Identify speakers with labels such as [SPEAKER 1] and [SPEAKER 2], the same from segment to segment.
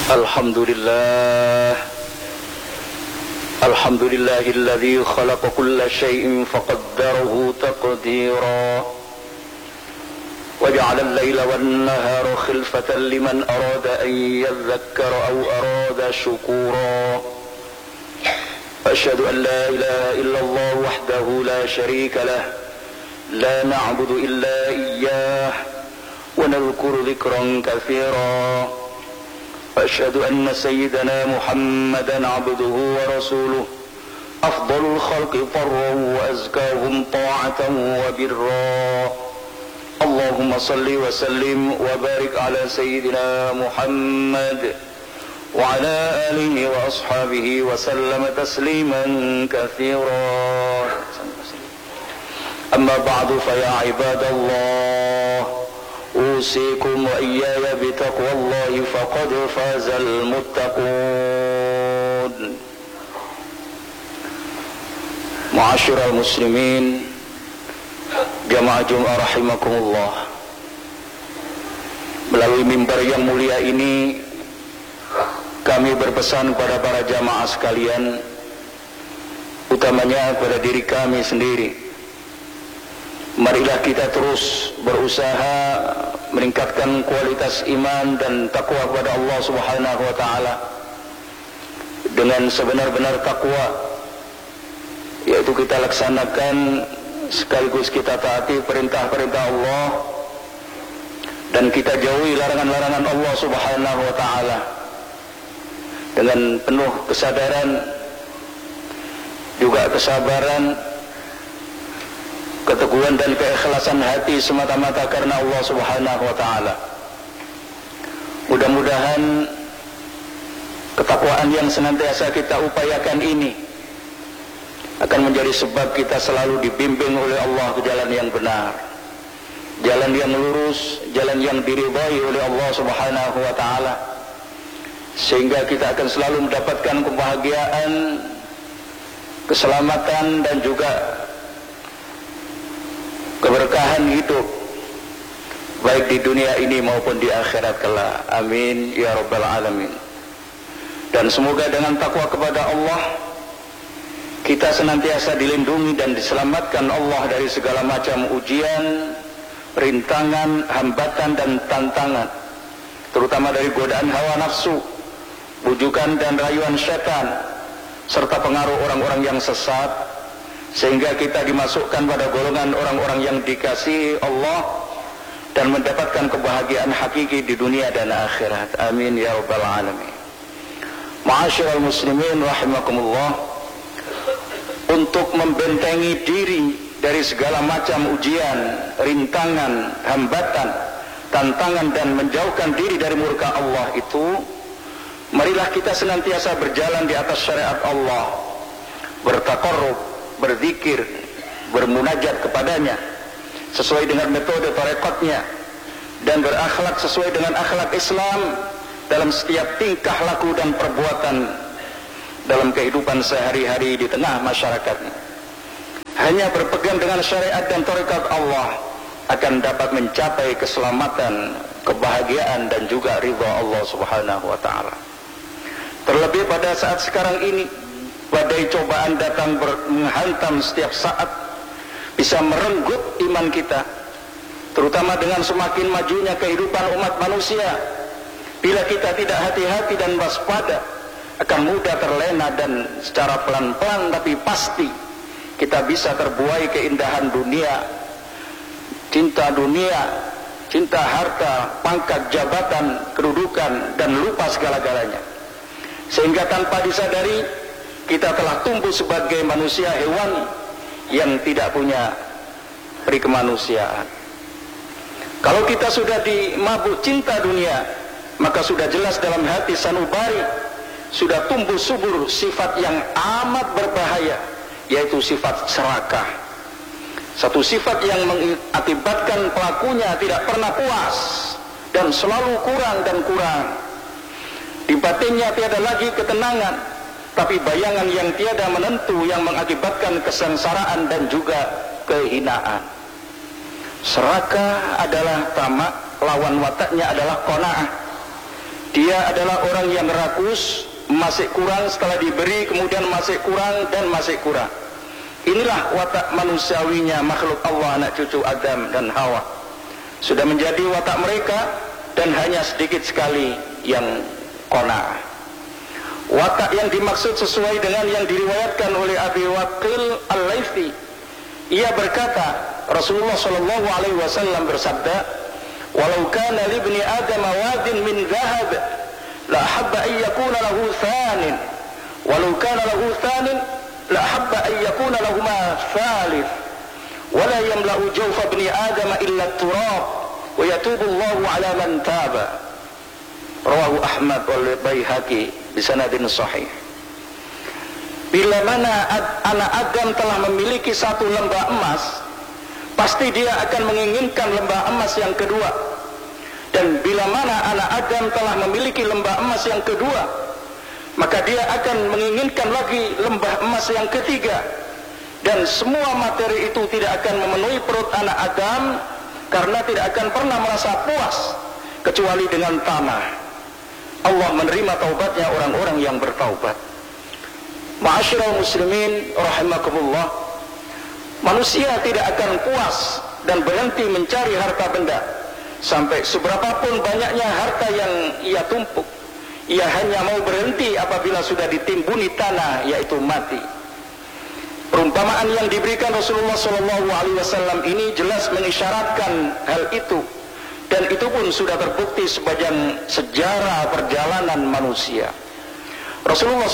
[SPEAKER 1] Alhamdulillah Alhamdulillahilladzi khalaqa kulla syai'in faqaddarahu taqdira wa ja'ala al-laila wan-nahara khilfatan liman arada an yadhakkara aw arada syukura. Asyhadu an la ilaha illallah wahdahu la syarika lah la na'budu illa iyyah wa nadhkuru dhikran katsira. أشهد أن سيدنا محمدا عبده ورسوله أفضل الخلق طرا وأزكاهم طاعة وبرا. اللهم صل وسلم وبارك على سيدنا محمد وعلى آله وأصحابه وسلم تسليما كثيرا. أما بعد فيا عباد الله أوصيكم وإياي بتقوى الله فقد فاز المتقون. Ma'asyiral muslimin, jamaah Jumat rahimakumullah. Melalui mimbar yang mulia ini kami berpesan kepada para jamaah sekalian, utamanya kepada diri kami sendiri. Marilah kita terus berusaha meningkatkan kualitas iman dan takwa kepada Allah Subhanahu wa taala dengan sebenar-benar takwa, yaitu kita laksanakan sekaligus kita taati perintah-perintah Allah dan kita jauhi larangan-larangan Allah Subhanahu wa taala dengan penuh kesadaran juga kesabaran, keteguhan dan keikhlasan hati semata-mata karena Allah Subhanahu wa taala. Mudah-mudahan ketakwaan yang senantiasa kita upayakan ini akan menjadi sebab kita selalu dibimbing oleh Allah ke jalan yang benar, jalan yang lurus, jalan yang diridhai oleh Allah Subhanahu wa taala, sehingga kita akan selalu mendapatkan kebahagiaan, keselamatan dan juga keberkahan hidup baik di dunia ini maupun di akhirat kelak. Amin ya rabbal alamin. Dan semoga dengan takwa kepada Allah kita senantiasa dilindungi dan diselamatkan Allah dari segala macam ujian, rintangan, hambatan dan tantangan, terutama dari godaan hawa nafsu, bujukan dan rayuan syaitan, serta pengaruh orang-orang yang sesat, sehingga kita dimasukkan pada golongan orang-orang yang dikasihi Allah dan mendapatkan kebahagiaan hakiki di dunia dan akhirat. Amin ya rabbal alamin. Ma'asyiral muslimin rahimakumullah, untuk membentengi diri dari segala macam ujian, rintangan, hambatan, tantangan dan menjauhkan diri dari murka Allah itu, marilah kita senantiasa berjalan di atas syariat Allah, bertaqarrub, berzikir, bermunajat kepadanya sesuai dengan metode tarekatnya, dan berakhlak sesuai dengan akhlak Islam dalam setiap tingkah laku dan perbuatan dalam kehidupan sehari-hari di tengah masyarakatnya. Hanya berpegang dengan syariat dan tarekat Allah akan dapat mencapai keselamatan, kebahagiaan dan juga ridha Allah Subhanahu wa taala. Terlebih pada saat sekarang ini, badai cobaan datang menghantam setiap saat, bisa merenggut iman kita, terutama dengan semakin majunya kehidupan umat manusia. Bila kita tidak hati-hati dan waspada, akan mudah terlena dan secara pelan-pelan tapi pasti kita bisa terbuai keindahan dunia, cinta harta, pangkat, jabatan, kedudukan, dan lupa segala-galanya, sehingga tanpa disadari kita telah tumbuh sebagai manusia hewani yang tidak punya peri kemanusiaan. Kalau kita sudah dimabuk cinta dunia, maka sudah jelas dalam hati sanubari sudah tumbuh subur sifat yang amat berbahaya, yaitu sifat serakah. Satu sifat yang mengakibatkan pelakunya tidak pernah puas dan selalu kurang dan kurang. Di batinnya tiada lagi ketenangan, tapi bayangan yang tiada menentu yang mengakibatkan kesengsaraan dan juga kehinaan. Serakah adalah tamak, lawan wataknya adalah qanaah. Dia adalah orang yang rakus, masih kurang, setelah diberi kemudian masih kurang dan masih kurang. Inilah watak manusiawinya makhluk Allah, anak cucu Adam dan Hawa. Sudah menjadi watak mereka dan hanya sedikit sekali yang qanaah. Watak yang dimaksud sesuai dengan yang diriwayatkan oleh Abi Waqil Al-Laythi. Ia berkata, Rasulullah sallallahu alaihi wasallam bersabda, "Walau kana li ibni Adam wadin min dhahab, la habba an yakuna lahu thanin, walau kana lahu thanin, la habba an yakuna lahuma thalith, wa la yamla'u jawfa ibni Adam illa at-turab, wa yatubu Allahu 'ala man taba." Rawahu Ahmad wal Baihaqi bisanadin sahih. Bila mana anak Adam telah memiliki satu lembah emas, pasti dia akan menginginkan lembah emas yang kedua. Dan bila mana anak Adam telah memiliki lembah emas yang kedua, maka dia akan menginginkan lagi lembah emas yang ketiga. Dan semua materi itu tidak akan memenuhi perut anak Adam, karena tidak akan pernah merasa puas kecuali dengan tanah. Allah menerima taubatnya orang-orang yang bertaubat. Ma'asyiral muslimin rahimakumullah, manusia tidak akan puas dan berhenti mencari harta benda sampai seberapapun banyaknya harta yang ia tumpuk. Ia hanya mau berhenti apabila sudah ditimbuni tanah, yaitu mati. Perumpamaan yang diberikan Rasulullah SAW ini jelas mengisyaratkan hal itu, dan itu pun sudah terbukti sepanjang sejarah perjalanan manusia. Rasulullah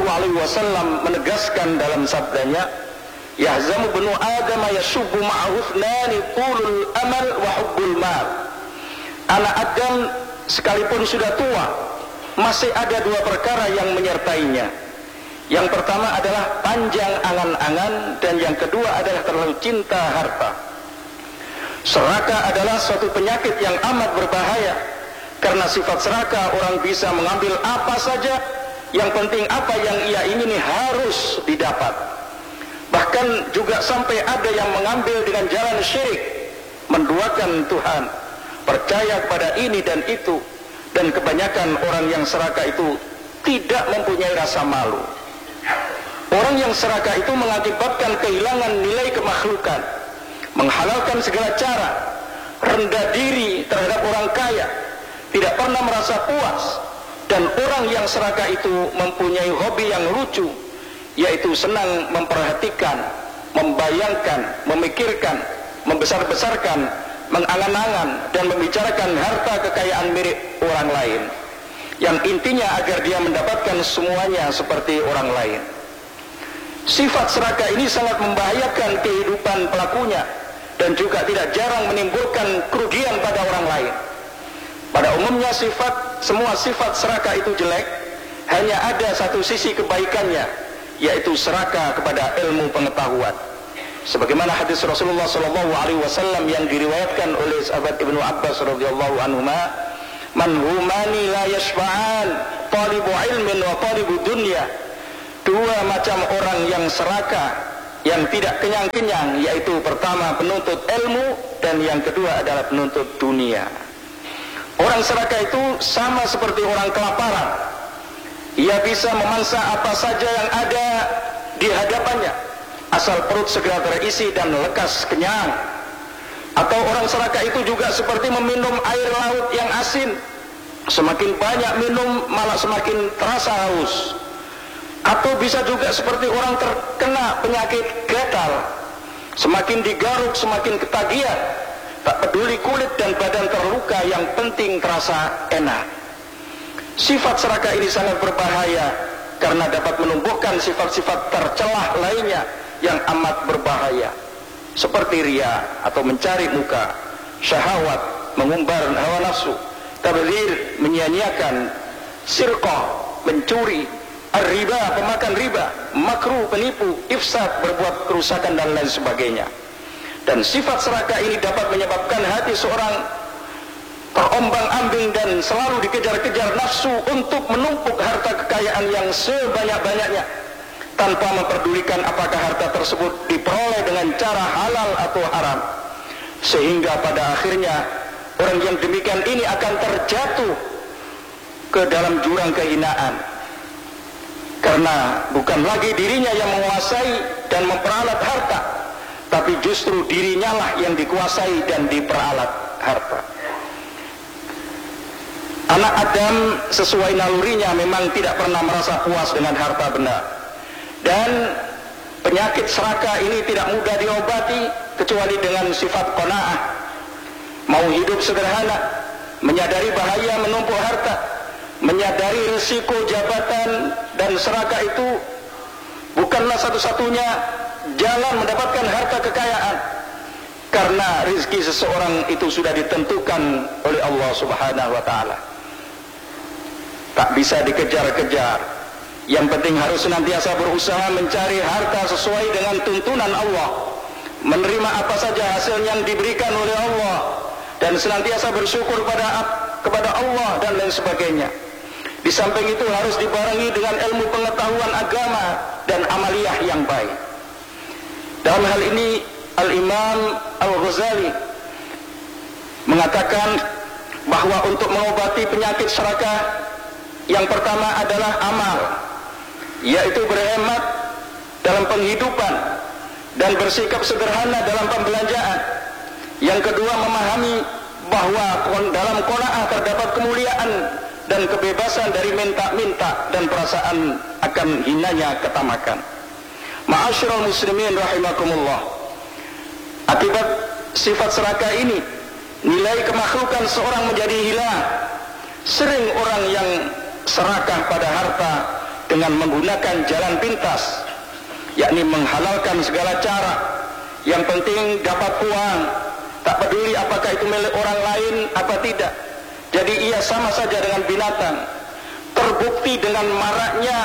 [SPEAKER 1] SAW menegaskan dalam sabdanya, "Yahzamu bnu Adam yashubbu ma'ahu ithnani tulul amal wa hubbul mal." Anak Adam sekalipun sudah tua, masih ada dua perkara yang menyertainya. Yang pertama adalah panjang angan-angan, dan yang kedua adalah terlalu cinta harta. Serakah adalah suatu penyakit yang amat berbahaya. Karena sifat serakah, orang bisa mengambil apa saja, yang penting apa yang ia ingini harus didapat. Bahkan juga sampai ada yang mengambil dengan jalan syirik, menduakan Tuhan, percaya kepada ini dan itu. Dan kebanyakan orang yang serakah itu tidak mempunyai rasa malu. Orang yang serakah itu mengakibatkan kehilangan nilai kemakhlukan, menghalalkan segala cara, rendah diri terhadap orang kaya, tidak pernah merasa puas. Dan orang yang serakah itu mempunyai hobi yang lucu, yaitu senang memperhatikan, membayangkan, memikirkan, membesar-besarkan, mengangan-angan, dan membicarakan harta kekayaan milik orang lain, yang intinya agar dia mendapatkan semuanya seperti orang lain. Sifat serakah ini sangat membahayakan kehidupan pelakunya, dan juga tidak jarang menimbulkan kerugian pada orang lain. Pada umumnya semua sifat serakah itu jelek, hanya ada satu sisi kebaikannya, yaitu serakah kepada ilmu pengetahuan. Sebagaimana hadis Rasulullah SAW yang diriwayatkan oleh sahabat Ibnu Abbas radhiyallahu anhuma, "Man humani la yashfa'an, talibu ilmin wa talibu dunya." Dua macam orang yang serakah, yang tidak kenyang-kenyang, yaitu pertama penuntut ilmu, dan yang kedua adalah penuntut dunia. Orang serakah itu sama seperti orang kelaparan. Ia bisa memangsa apa saja yang ada di hadapannya, asal perut segera terisi dan lekas kenyang. Atau orang serakah itu juga seperti meminum air laut yang asin. Semakin banyak minum, malah semakin terasa haus. Atau bisa juga seperti orang terkena penyakit gatal, semakin digaruk semakin ketagihan, tak peduli kulit dan badan terluka, yang penting terasa enak. Sifat serakah ini sangat berbahaya karena dapat menumbuhkan sifat-sifat tercelah lainnya yang amat berbahaya, seperti riya atau mencari muka, syahwat, mengumbar hawa nafsu, tabdzir, menyia-nyiakan, sirqah, mencuri, riba, pemakan riba, makruh, penipu, ifsad, berbuat kerusakan dan lain sebagainya. Dan sifat serakah ini dapat menyebabkan hati seorang terombang-ambing dan selalu dikejar-kejar nafsu untuk menumpuk harta kekayaan yang sebanyak-banyaknya, tanpa memperdulikan apakah harta tersebut diperoleh dengan cara halal atau haram. Sehingga pada akhirnya orang yang demikian ini akan terjatuh ke dalam jurang kehinaan. Karena bukan lagi dirinya yang menguasai dan memperalat harta, tapi justru dirinya lah yang dikuasai dan diperalat harta. Anak Adam sesuai nalurinya memang tidak pernah merasa puas dengan harta benda. Dan penyakit serakah ini tidak mudah diobati kecuali dengan sifat qanaah. Mau hidup sederhana, menyadari bahaya menumpuk harta, menyadari risiko jabatan dan serakah itu bukanlah satu-satunya jalan mendapatkan harta kekayaan. Karena rezeki seseorang itu sudah ditentukan oleh Allah Subhanahu wa ta'ala. Tak bisa dikejar-kejar. Yang penting harus senantiasa berusaha mencari harta sesuai dengan tuntunan Allah, menerima apa saja hasil yang diberikan oleh Allah, dan senantiasa bersyukur kepada Allah dan lain sebagainya. Di samping itu harus dibarengi dengan ilmu pengetahuan agama dan amaliyah yang baik. Dalam hal ini Al-Imam Al-Ghazali mengatakan bahwa untuk mengobati penyakit serakah, yang pertama adalah amal, yaitu berhemat dalam penghidupan dan bersikap sederhana dalam pembelanjaan. Yang kedua, memahami bahwa dalam qanaah terdapat kemuliaan dan kebebasan dari minta-minta dan perasaan akan hinanya ketamakan. Ma'asyiral muslimin rahimakumullah, akibat sifat serakah ini, nilai kemakhlukan seorang menjadi hilang. Sering orang yang serakah pada harta dengan menggunakan jalan pintas, yakni menghalalkan segala cara, yang penting dapat uang, tak peduli apakah itu milik orang lain apa tidak. Jadi ia sama saja dengan binatang. Terbukti dengan maraknya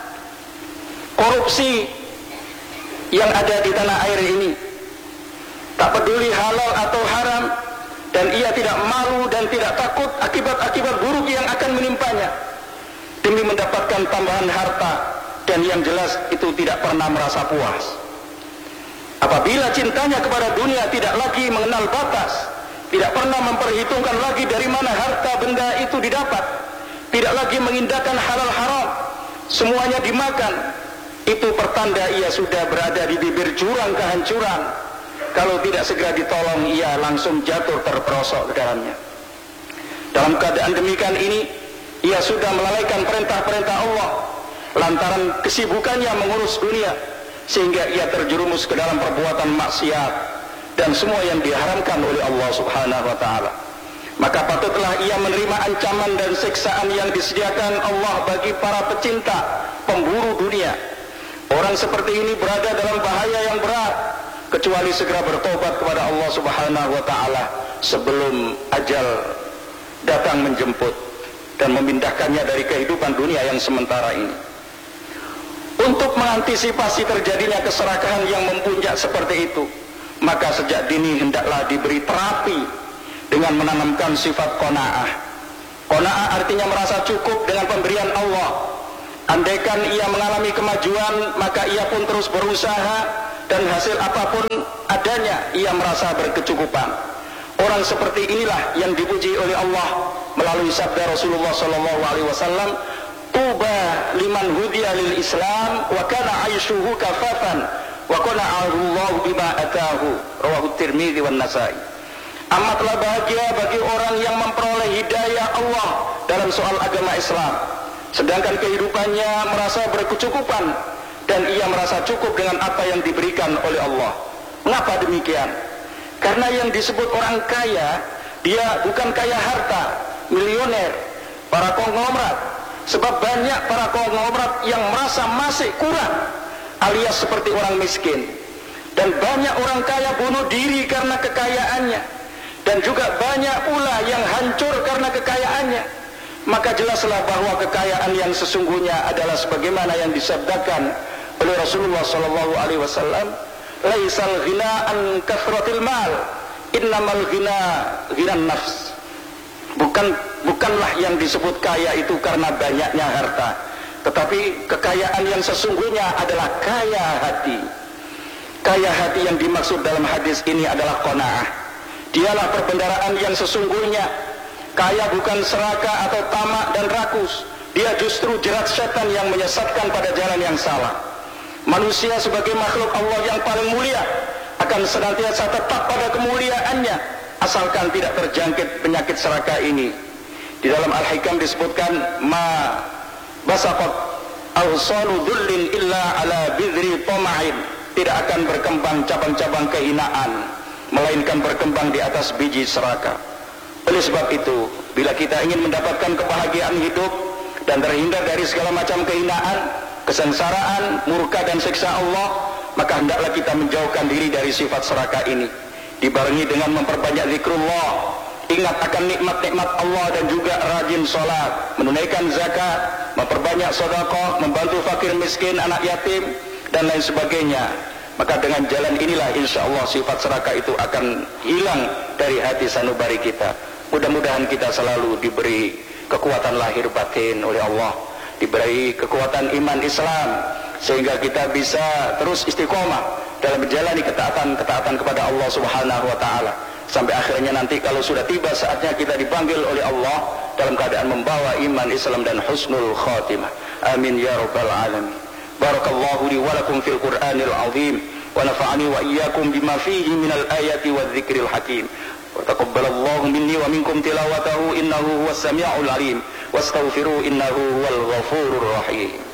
[SPEAKER 1] korupsi yang ada di tanah air ini. Tak peduli halal atau haram, dan ia tidak malu dan tidak takut akibat-akibat buruk yang akan menimpanya demi mendapatkan tambahan harta, dan yang jelas itu tidak pernah merasa puas. Apabila cintanya kepada dunia tidak lagi mengenal batas, tidak pernah memperhitungkan lagi dari mana harta benda itu didapat, tidak lagi mengindahkan halal haram, semuanya dimakan, itu pertanda ia sudah berada di bibir jurang kehancuran. Kalau tidak segera ditolong, ia langsung jatuh terperosok ke dalamnya. Dalam keadaan demikian ini, ia sudah melalaikan perintah-perintah Allah lantaran kesibukannya mengurus dunia, sehingga ia terjerumus ke dalam perbuatan maksiat dan semua yang diharamkan oleh Allah Subhanahu wa ta'ala. Maka patutlah ia menerima ancaman dan siksaan yang disediakan Allah bagi para pecinta, pemburu dunia. Orang seperti ini berada dalam bahaya yang berat, kecuali segera bertobat kepada Allah Subhanahu wa ta'ala sebelum ajal datang menjemput dan memindahkannya dari kehidupan dunia yang sementara ini. Untuk mengantisipasi terjadinya keserakahan yang mempuncak seperti itu, maka sejak dini hendaklah diberi terapi dengan menanamkan sifat qanaah. Qanaah artinya merasa cukup dengan pemberian Allah. Andaikan ia mengalami kemajuan, maka ia pun terus berusaha, dan hasil apapun adanya ia merasa berkecukupan. Orang seperti inilah yang dipuji oleh Allah melalui sabda Rasulullah SAW, "Tuba liman hudiya lil Islam wa kana aishuhu kafafan wa kana Allahu bima atahu." Rawahu Tirmidzi wan Nasa'i. Amatlah bahagia bagi orang yang memperoleh hidayah Allah dalam soal agama Islam, sedangkan kehidupannya merasa berkecukupan dan ia merasa cukup dengan apa yang diberikan oleh Allah. Mengapa demikian? Karena yang disebut orang kaya, dia bukan kaya harta, milioner, para konglomerat. Sebab banyak para konglomerat yang merasa masih kurang, alias seperti orang miskin. Dan banyak orang kaya bunuh diri karena kekayaannya, dan juga banyak pula yang hancur karena kekayaannya. Maka jelaslah bahwa kekayaan yang sesungguhnya adalah sebagaimana yang disabdakan oleh Rasulullah SAW, "Laisal ghina an kathratil mal, innamal ghina ghinan nafs." Bukanlah yang disebut kaya itu karena banyaknya harta, tetapi kekayaan yang sesungguhnya adalah kaya hati. Kaya hati yang dimaksud dalam hadis ini adalah qanaah. Dialah perbendaharaan yang sesungguhnya. Kaya bukan serakah atau tamak dan rakus. rakus. Dia justru jerat setan yang menyesatkan pada jalan yang salah. Manusia sebagai makhluk Allah yang paling mulia akan senantiasa tetap pada kemuliaannya asalkan tidak terjangkit penyakit serakah ini. Di dalam Al-Hikam disebutkan ma basaqat awsanu dhullin illa ala bidri tama'in. Tidak akan berkembang cabang-cabang kehinaan, melainkan berkembang di atas biji serakah. Oleh sebab itu, bila kita ingin mendapatkan kebahagiaan hidup dan terhindar dari segala macam kehinaan, kesengsaraan, murka dan siksa Allah, maka hendaklah kita menjauhkan diri dari sifat serakah ini, dibarengi dengan memperbanyak zikrullah, ingat akan nikmat-nikmat Allah, dan juga rajin sholat, menunaikan zakat, memperbanyak sedekah, membantu fakir miskin, anak yatim, dan lain sebagainya. Maka dengan jalan inilah insya Allah sifat serakah itu akan hilang dari hati sanubari kita. Mudah-mudahan kita selalu diberi kekuatan lahir batin oleh Allah, diberi kekuatan iman Islam, sehingga kita bisa terus istiqomah dalam menjalani ketaatan kepada Allah Subhanahu wa taala, sampai akhirnya nanti kalau sudah tiba saatnya kita dipanggil oleh Allah dalam keadaan membawa iman Islam dan husnul khatimah. Amin ya rabbal alamin. Barakallahu li wa lakum fil Qur'anil azim wa nafa'ani wa iyyakum bima fihi minal ayati wadh-dhikril hakim. وتقبل الله مني ومنكم تلاوته إنه هو السميع العليم واستغفروه إنه هو الغفور الرحيم.